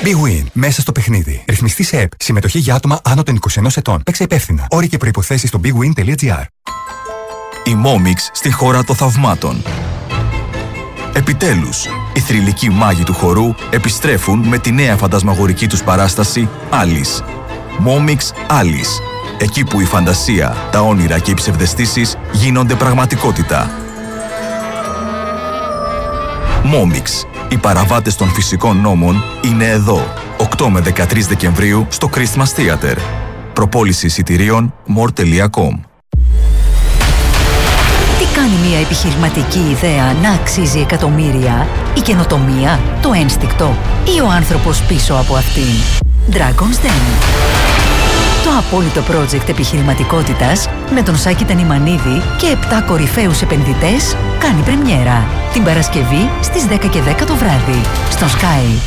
Big Win. Μέσα στο παιχνίδι. Ρυθμιστή σε ΕΠ. Συμμετοχή για άτομα άνω των 21 ετών. Παίξε υπεύθυνα. Όροι και προϋποθέσεις στο bigwin.gr. Η Momix στη χώρα των θαυμάτων. Επιτέλους, οι θρυλικοί μάγοι του χορού επιστρέφουν με τη νέα φαντασμαγορική τους παράσταση Alice. Momix Alice. Εκεί που η φαντασία, τα όνειρα και οι ψευδαισθήσεις γίνονται πραγματικότητα. Momix. Οι παραβάτες των φυσικών νόμων είναι εδώ. 8 με 13 Δεκεμβρίου στο Christmas Theater. Προπόληση εισιτηρίων more.com. Τι κάνει μια επιχειρηματική ιδέα να αξίζει εκατομμύρια? Η καινοτομία, το ένστικτο ή ο άνθρωπος πίσω από αυτήν? Dragon's Den. Το απόλυτο project επιχειρηματικότητας με τον Σάκη Τανιμανίδη και 7 κορυφαίους επενδυτές κάνει πρεμιέρα την Παρασκευή στις 10 και 10 το βράδυ στο Sky.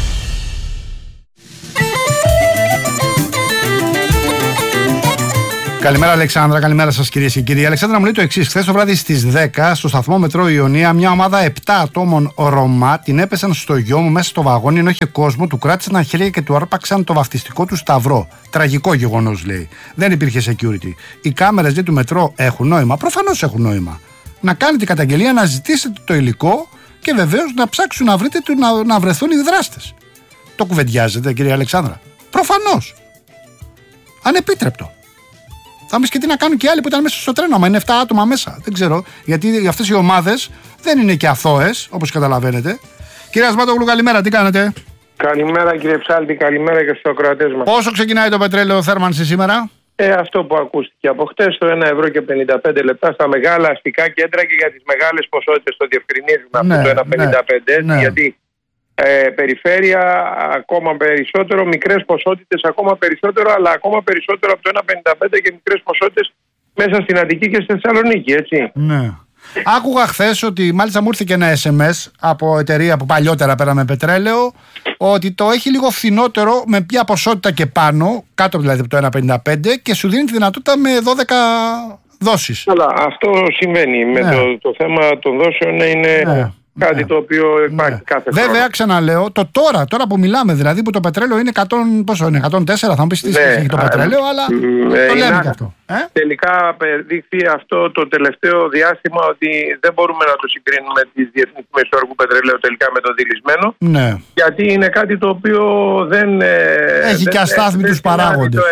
Καλημέρα Αλεξάνδρα, καλημέρα σας κυρίες και κύριοι. Η Αλεξάνδρα μου λέει το εξής: χθες το βράδυ στις 10 στο σταθμό Μετρό Ιωνία, μια ομάδα 7 ατόμων Ρωμά την έπεσαν στο γιο μου μέσα στο βαγόνι ενώ είχε κόσμο, του κράτησαν τα χέρια και του άρπαξαν το βαφτιστικό του σταυρό. Τραγικό γεγονός, λέει. Δεν υπήρχε security. Οι κάμερες του Μετρό έχουν νόημα? Προφανώς έχουν νόημα. Να κάνετε καταγγελία, να ζητήσετε το υλικό και βεβαίως να ψάξουν να βρείτε να βρεθούν οι δράστες. Το κουβεντιάζετε, κυρία Αλεξάνδρα? Προφανώς. Ανεπίτρεπτο. Θα μου πει και τι να κάνουν και οι άλλοι που ήταν μέσα στο τρένο, άμα είναι 7 άτομα μέσα. Δεν ξέρω, γιατί αυτές οι ομάδες δεν είναι και αθώες, όπως καταλαβαίνετε. Κύριε Ασμάτογλου, καλημέρα, τι κάνετε? Καλημέρα κύριε Ψάλτη, καλημέρα και στους ακροατές μας. Πόσο ξεκινάει το πετρέλαιο θέρμανση σήμερα? Αυτό που ακούστηκε από χτες, το 1,55 ευρώ στα μεγάλα αστικά κέντρα και για τις μεγάλες ποσότητες το διευκρινίζουμε αυτό το 1,55, ναι. γιατί περιφέρεια ακόμα περισσότερο, μικρές ποσότητες ακόμα περισσότερο, αλλά ακόμα περισσότερο από το 1,55 και μικρές ποσότητες μέσα στην Αττική και στη Θεσσαλονίκη, έτσι. Ναι. Άκουγα χθες ότι μάλιστα μου ήρθε και ένα SMS από εταιρεία που παλιότερα πέραμε πετρέλαιο, ότι το έχει λίγο φθηνότερο με ποια ποσότητα και πάνω, κάτω δηλαδή από το 1,55, και σου δίνει τη δυνατότητα με 12 δόσεις. Αλλά αυτό συμβαίνει. Ναι. Με το θέμα των δόσεων είναι... Ναι. Κάτι το οποίο υπάρχει κάθε χρόνο. Βέβαια, ξαναλέω, το τώρα που μιλάμε, δηλαδή που το πετρέλαιο είναι 100, πόσο είναι, 104, θα μου πεις τι έχει το πετρέλαιο, αλλά το λέμε και αυτό. Τελικά δείχνει αυτό το τελευταίο διάστημα ότι δεν μπορούμε να το συγκρίνουμε τις διεθνείς τιμές του αργού πετρελαίου τελικά με το δειλισμένο. Ναι. Γιατί είναι κάτι το οποίο δεν έχει και αστάθμιτους παράγοντες.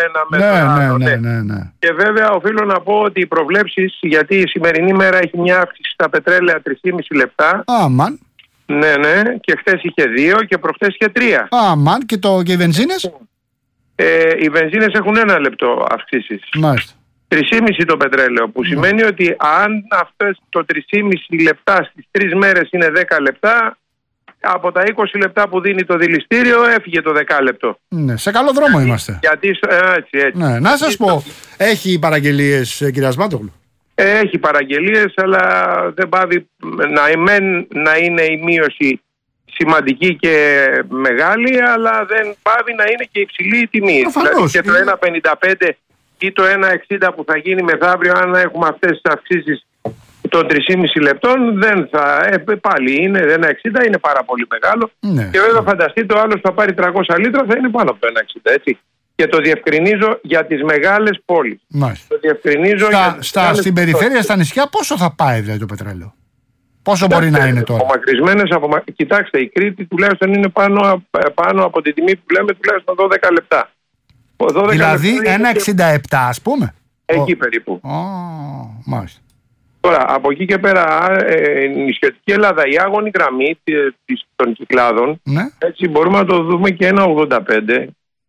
Ναι. Και βέβαια οφείλω να πω ότι οι προβλέψεις, γιατί η σημερινή μέρα έχει μια αύξηση στα πετρέλαια 3,5 λεπτά. Αμάν. Ναι, και χθες είχε 2 και προχθές είχε 3. Αμάν. Και οι βενζίνες? Οι βενζίνες έχουν 1 λεπτό αυξήσεις. Μάλιστα. 3,5 το πετρέλαιο, που σημαίνει ότι αν αυτές το 3,5 λεπτά στις 3 μέρες είναι 10 λεπτά, από τα 20 λεπτά που δίνει το δηληστήριο έφυγε το 10 λεπτό. Ναι, σε καλό δρόμο είμαστε. Γιατί, έτσι. Ναι, να σας πω, έχει παραγγελίες, κύριε Ασμάτογλου? Έχει παραγγελίες, αλλά δεν πάβει να είναι η μείωση σημαντική και μεγάλη, αλλά δεν πάβει να είναι και υψηλή η τιμή. Προφανώς. Και το 1,55 ή το 1,60 που θα γίνει μεθαύριο, αν έχουμε αυτές τις αυξήσεις των 3,5 λεπτών, δεν θα. Πάλι είναι 1,60, είναι πάρα πολύ μεγάλο. Ναι. Και βέβαια φανταστείτε, ο άλλος θα πάρει 300 λίτρα, θα είναι πάνω από το 1,60, έτσι. Και το διευκρινίζω για τις μεγάλες πόλεις. Μάλιστα. Το διευκρινίζω στην περιφέρεια, στα νησιά, πόσο θα πάει δηλαδή το πετρέλαιο? Πόσο μπορεί να είναι τώρα? Κοιτάξτε, η Κρήτη τουλάχιστον είναι πάνω από τη τιμή που λέμε, τουλάχιστον 12 λεπτά. 12 δηλαδή 1,67 ας πούμε. Εκεί περίπου. Μάλιστα. Τώρα, από εκεί και πέρα, η νησιωτική Ελλάδα, η άγωνη γραμμή των κυκλάδων, έτσι μπορούμε να το δούμε και 1,85.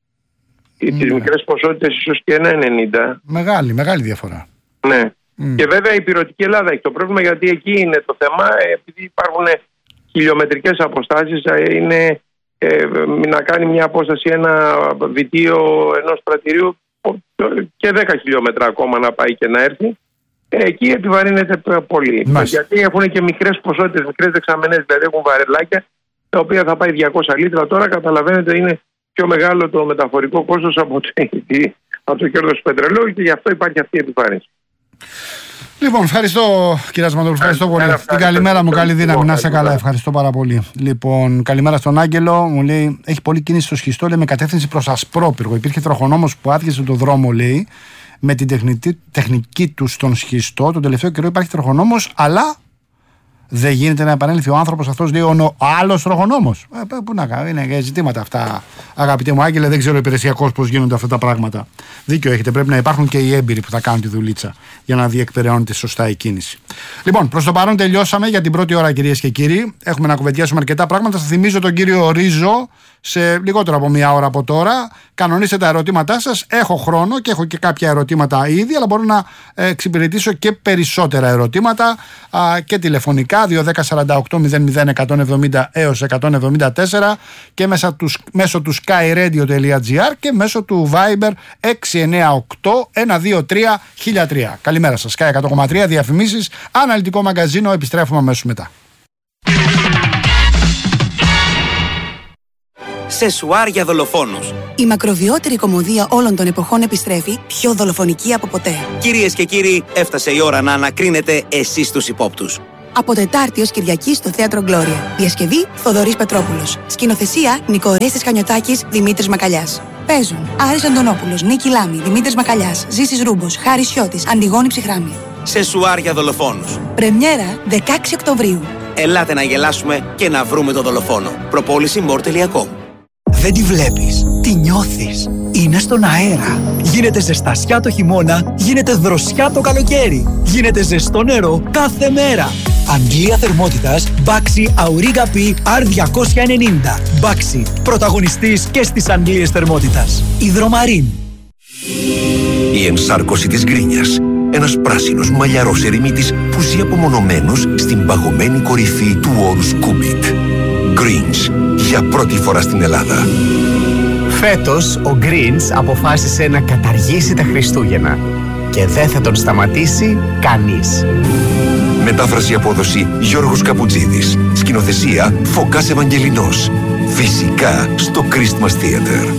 Τις μικρές ποσότητες ίσως και 1,90. Μεγάλη διαφορά. Ναι. Και βέβαια η πυρωτική Ελλάδα έχει το πρόβλημα, γιατί εκεί είναι το θέμα, επειδή υπάρχουν χιλιομετρικές αποστάσεις, είναι να κάνει μια απόσταση ένα βιτίο ενός πρατηρίου και 10 χιλιόμετρα ακόμα να πάει και να έρθει. Εκεί επιβαρύνεται πολύ. Γιατί έχουν και μικρές ποσότητες, μικρές δεξαμενές, δηλαδή έχουν βαρελάκια τα οποία θα πάει 200 λίτρα. Τώρα καταλαβαίνετε είναι πιο μεγάλο το μεταφορικό κόστος από το κέρδος του πετρελαίου και γι' αυτό υπάρχει αυτή η επιβάρυνση. Λοιπόν, ευχαριστώ κύριε Ασματόπουλο, ευχαριστώ πολύ. Την καλημέρα μου, καλή δύναμη, να είστε καλά, ευχαριστώ πάρα πολύ. Λοιπόν, καλημέρα στον Άγγελο, μου λέει: έχει πολλή κίνηση στο Σχιστό, λέει, με κατεύθυνση προς Ασπρόπυργο. Υπήρχε τροχονόμος που άδειασε τον δρόμο, λέει, με την τεχνική του στον Σχιστό. Τον τελευταίο καιρό υπάρχει τροχονόμος, αλλά δεν γίνεται να επανέλθει ο άνθρωπος αυτός, λέει, ο άλλος τροχονόμος. Πού να κάνω, είναι ζητήματα αυτά, αγαπητέ μου Άγγελε, δεν ξέρω υπηρεσιακώς πώς γίνονται αυτά τα πράγματα. Δίκιο έχετε, πρέπει να υπάρχουν και οι έμπειροι που θα κάνουν τη δουλίτσα για να διεκπεραιώνεται σωστά η κίνηση. Λοιπόν, προς το παρόν τελειώσαμε για την πρώτη ώρα, κυρίες και κύριοι. Έχουμε να κουβεντιάσουμε αρκετά πράγματα. Σας θυμίζω τον κύριο Ρίζο σε λιγότερο από μία ώρα από τώρα. Κανονίστε τα ερωτήματά σας. Έχω χρόνο και έχω και κάποια ερωτήματα ήδη, αλλά μπορώ να εξυπηρετήσω και περισσότερα ερωτήματα και τηλεφωνικά 210-48-00-170 έως 174 και μέσω του skyradio.gr και μέσω του Viber 698-123-1003. Καλημέρα σας. Sky 100,3 διαφημίσεις, αναλυτικό μαγκαζίνο. Επιστρέφουμε αμέσως μετά. Σεσουάρ για δολοφόνους. Η μακροβιότερη κωμωδία όλων των εποχών επιστρέφει, πιο δολοφονική από ποτέ. Κυρίες και κύριοι, έφτασε η ώρα να ανακρίνετε εσείς τους υπόπτους. Από Τετάρτη ως Κυριακή στο Θέατρο Γκλώρια. Διασκευή Θοδωρής Πετρόπουλος. Σκηνοθεσία Νικορέστης Χανιωτάκης, Δημήτρης Μακαλιάς. Παίζουν Άρης Αντωνόπουλος, Νίκη Λάμη, Δημήτρης Μακαλιάς, Ζήσης Ρούμπος, Χάρης Σιώτης, Αντιγόνη Ψυχράμη. Σεσουάρ για δολοφόνους. Πρεμιέρα 16 Οκτωβρίου. Ελάτε να γελάσουμε και να βρούμε τον δολοφόνο. Προπόληση more.com. Δεν τη βλέπεις, τη νιώθεις. Είναι στον αέρα. Γίνεται ζεστασιά το χειμώνα, γίνεται δροσιά το καλοκαίρι. Γίνεται ζεστό νερό κάθε μέρα. Αντλία θερμότητας Baxi Auriga P R290. Baxi, πρωταγωνιστής και στις αντλίες θερμότητας. Υδρομαρίν. Η ενσάρκωση της γκρίνιας. Ένας πράσινος μαλλιαρός ερημίτης που ζει απομονωμένος στην παγωμένη κορυφή του όρους Κούμπιτ. Greens, για πρώτη φορά στην Ελλάδα. Φέτος ο Greens αποφάσισε να καταργήσει τα Χριστούγεννα και δεν θα τον σταματήσει κανείς. Μετάφραση απόδοση Γιώργος Καπουτζίδης. Σκηνοθεσία Φωκάς Ευαγγελινός. Φυσικά στο Christmas Theater.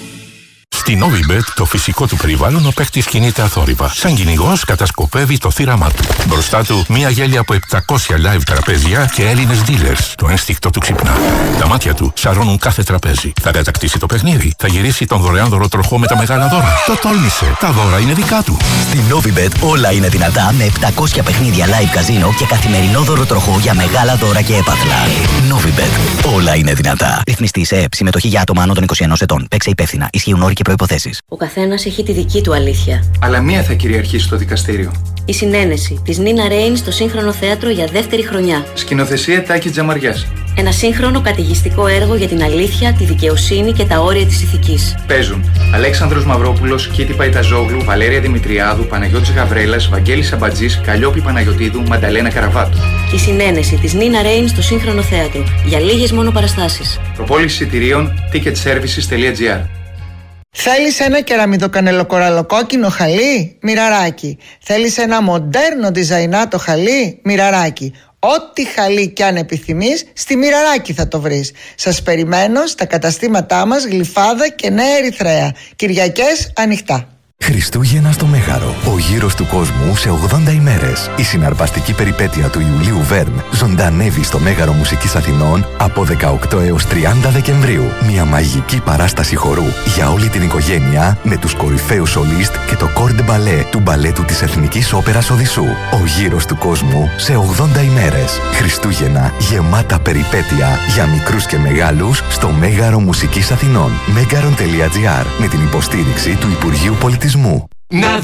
Στη Novibet, το φυσικό του περιβάλλον, ο παίκτης κινείται αθόρυβα. Σαν κυνηγός κατασκοπεύει το θύραμά του. Μπροστά του, μία γέλια από 700 live τραπέζια και Έλληνες dealers. Το ένστικτο του ξυπνά. Τα μάτια του σαρώνουν κάθε τραπέζι. Θα κατακτήσει το παιχνίδι. Θα γυρίσει τον δωρεάν δωροτροχό με τα μεγάλα δώρα. Το τόλμησε. Τα δώρα είναι δικά του. Στη Novibet όλα είναι δυνατά με 700 παιχνίδια live καζίνο και καθημερινό δωροτροχό για μεγάλα δώρα και έπαθλα. Novibet. Όλα είναι δυνατά. Ρυθμιστή σε ΕΕΠ. Συμμετοχή για άτομα άνω των 21 ετών. Παίξε υπεύθυνα. Ισχύουν όροι και προϋποθέσεις. Ο καθένας έχει τη δική του αλήθεια. Αλλά μία θα κυριαρχήσει στο δικαστήριο. Η συνένεση της Νίνα Ρέιν στο Σύγχρονο Θέατρο για δεύτερη χρονιά. Σκηνοθεσία Τάκη Τζαμαριάς. Ένα σύγχρονο κατηγιστικό έργο για την αλήθεια, τη δικαιοσύνη και τα όρια της ηθικής. Παίζουν Αλέξανδρος Μαυρόπουλος, Κίτη Παϊταζόγλου, Βαλέρια Δημητριάδου, Παναγιώτης Γαβρέλας, Βαγγέλης Σαμπατζής, Καλλιόπη Παναγιωτίδου, Μανταλένα Καραβάτου. Η συνένεση της Νίνα Ρέιν στο Σύγχρονο Θέατρο για λίγες μόνο παραστάσεις. Προπόληση εισιτηρίων ticketservices.gr. Θέλεις ένα κεραμιδοκανελοκοραλοκόκκινο χαλί? Μοιραράκι. Θέλεις ένα μοντέρνο διζαϊνάτο χαλί? Μοιραράκι. Ό,τι χαλί κι αν επιθυμείς, στη Μοιραράκι θα το βρεις. Σας περιμένω στα καταστήματά μας Γλυφάδα και Νέα Ερυθρέα. Κυριακές ανοιχτά. Χριστούγεννα στο Μέγαρο. Ο γύρος του κόσμου σε 80 ημέρες. Η συναρπαστική περιπέτεια του Ιουλίου Βέρν ζωντανεύει στο Μέγαρο Μουσικής Αθηνών από 18 έως 30 Δεκεμβρίου. Μια μαγική παράσταση χορού για όλη την οικογένεια με τους κορυφαίους σολίστ και το κορ ντε μπαλέ του μπαλέτου της Εθνικής Όπερας Οδυσσού. Ο γύρος του κόσμου σε 80 ημέρες. Χριστούγεννα γεμάτα περιπέτεια για μικρούς και μεγάλους στο Μέγαρο Μουσικής Αθηνών. Megaron.gr με την υποστήριξη του Υπουργείου Πολιτισμού.